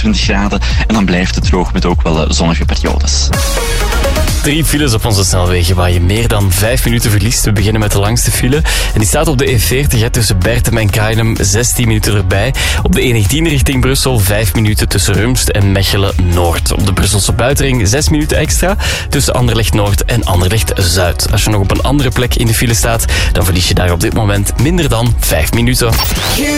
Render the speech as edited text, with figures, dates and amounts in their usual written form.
25 graden. En dan blijft het droog met ook wel zonnige periodes. 3 files op onze snelwegen waar je meer dan 5 minuten verliest. We beginnen met de langste file. En die staat op de E40 tussen Bertem en Kainem, 16 minuten erbij. Op de E19 richting Brussel, 5 minuten tussen Rumst en Mechelen-Noord. Op de Brusselse buitenring 6 minuten extra tussen Anderlecht-Noord en Anderlecht-Zuid. Als je nog op een andere plek in de file staat, dan verlies je daar op dit moment minder dan 5 minuten.